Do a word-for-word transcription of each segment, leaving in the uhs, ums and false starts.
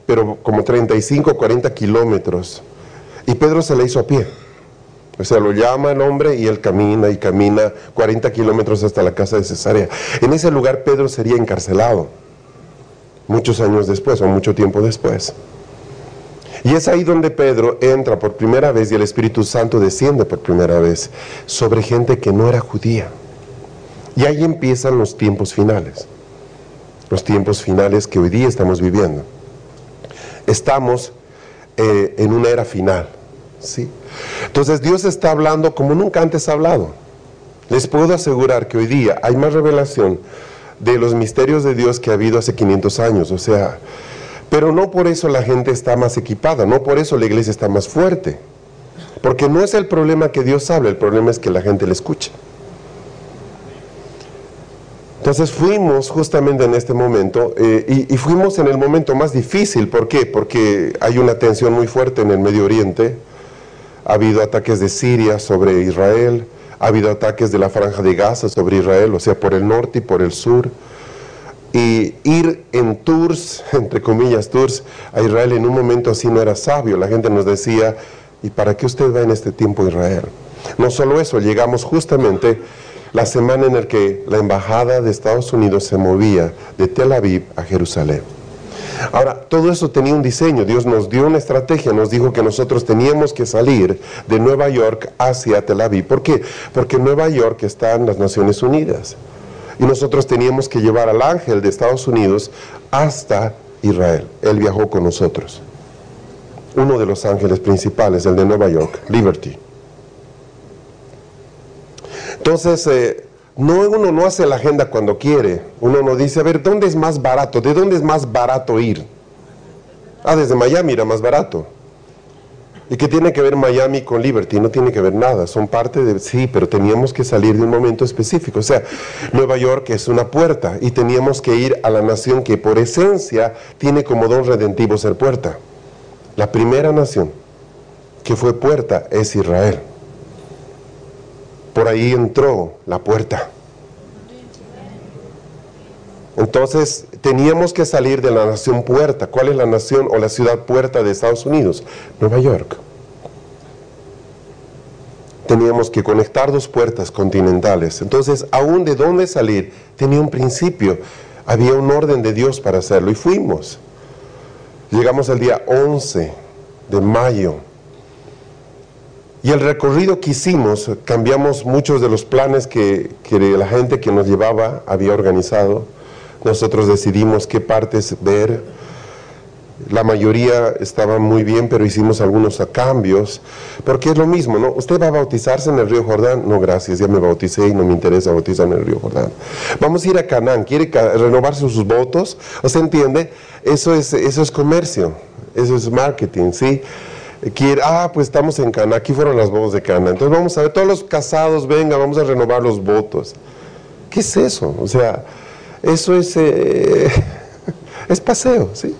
pero como treinta y cinco, cuarenta kilómetros. Y Pedro se le hizo a pie. O sea, lo llama el hombre y él camina y camina cuarenta kilómetros hasta la casa de Cesarea. En ese lugar Pedro sería encarcelado muchos años después o mucho tiempo después. Y es ahí donde Pedro entra por primera vez y el Espíritu Santo desciende por primera vez sobre gente que no era judía. Y ahí empiezan los tiempos finales. Los tiempos finales que hoy día estamos viviendo. Estamos eh, en una era final, ¿sí? Entonces Dios está hablando como nunca antes ha hablado. Les puedo asegurar que hoy día hay más revelación de los misterios de Dios que ha habido hace quinientos años, o sea, pero no por eso la gente está más equipada, no por eso la iglesia está más fuerte, porque no es el problema que Dios habla, el problema es que la gente le escucha. Entonces fuimos justamente en este momento, eh, y, y fuimos en el momento más difícil. ¿Por qué? Porque hay una tensión muy fuerte en el Medio Oriente. Ha habido ataques de Siria sobre Israel, ha habido ataques de la Franja de Gaza sobre Israel, o sea, por el norte y por el sur. Y ir en tours, entre comillas tours, a Israel en un momento así no era sabio. La gente nos decía, ¿y para qué usted va en este tiempo a Israel? No solo eso, llegamos justamente la semana en la que la embajada de Estados Unidos se movía de Tel Aviv a Jerusalén. Ahora, todo eso tenía un diseño. Dios nos dio una estrategia, nos dijo que nosotros teníamos que salir de Nueva York hacia Tel Aviv. ¿Por qué? Porque en Nueva York están las Naciones Unidas. Y nosotros teníamos que llevar al ángel de Estados Unidos hasta Israel. Él viajó con nosotros. Uno de los ángeles principales, el de Nueva York, Liberty. Entonces, eh, no, uno no hace la agenda cuando quiere. Uno no dice, a ver, ¿dónde es más barato? ¿De dónde es más barato ir? Ah, desde Miami era más barato. ¿Y qué tiene que ver Miami con Liberty? No tiene que ver nada, son parte de... Sí, pero teníamos que salir de un momento específico. O sea, Nueva York es una puerta y teníamos que ir a la nación que por esencia tiene como don redentivo ser puerta. La primera nación que fue puerta es Israel. Por ahí entró la puerta. Entonces teníamos que salir de la nación puerta. ¿Cuál es la nación o la ciudad puerta de Estados Unidos? Nueva York. Teníamos que conectar dos puertas continentales. Entonces, aún de dónde salir, tenía un principio. Había un orden de Dios para hacerlo y fuimos. Llegamos el día once de mayo. Y el recorrido que hicimos, cambiamos muchos de los planes que, que la gente que nos llevaba había organizado. Nosotros decidimos qué partes ver. La mayoría estaban muy bien, pero hicimos algunos cambios. Porque es lo mismo, ¿no? ¿Usted va a bautizarse en el río Jordán? No, gracias, ya me bauticé y no me interesa bautizarme en el río Jordán. Vamos a ir a Canaán, ¿quiere renovar sus votos? ¿O se entiende? Eso es, eso es comercio, eso es marketing, ¿sí? Quiere, ah, pues estamos en Cana, aquí fueron las bodas de Cana, entonces vamos a ver, todos los casados, venga, vamos a renovar los votos. ¿Qué es eso? O sea, eso es, eh, es paseo, ¿sí?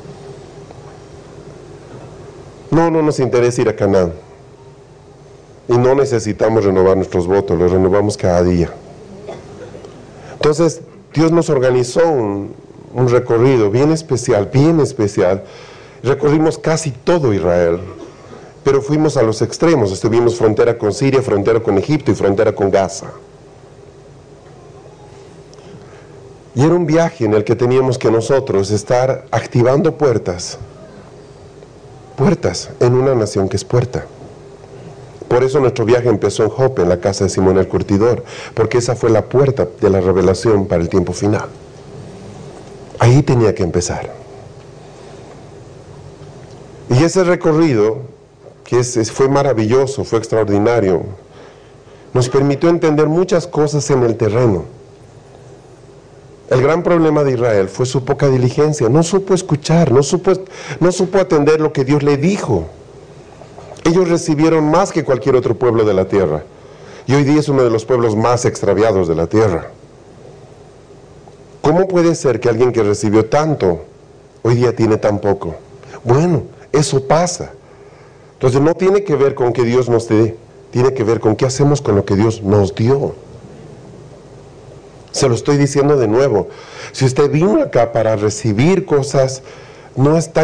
No, no nos interesa ir a Canaán. Y no necesitamos renovar nuestros votos, los renovamos cada día. Entonces, Dios nos organizó un, un recorrido bien especial, bien especial. Recorrimos casi todo Israel, pero fuimos a los extremos. Estuvimos frontera con Siria, frontera con Egipto y frontera con Gaza. Y era un viaje en el que teníamos que nosotros estar activando puertas, puertas en una nación que es puerta. Por eso nuestro viaje empezó en Jope, en la casa de Simón el Curtidor, porque esa fue la puerta de la revelación para el tiempo final. Ahí tenía que empezar. Y ese recorrido, que es, es, fue maravilloso, fue extraordinario, nos permitió entender muchas cosas en el terreno. El gran problema de Israel fue su poca diligencia, no supo escuchar, no supo, no supo atender lo que Dios le dijo. Ellos recibieron más que cualquier otro pueblo de la tierra, y hoy día es uno de los pueblos más extraviados de la tierra. ¿Cómo puede ser que alguien que recibió tanto, hoy día tiene tan poco? Bueno, eso pasa. Entonces no tiene que ver con que Dios nos dé, tiene que ver con qué hacemos con lo que Dios nos dio. Se lo estoy diciendo de nuevo. Si usted vino acá para recibir cosas, no está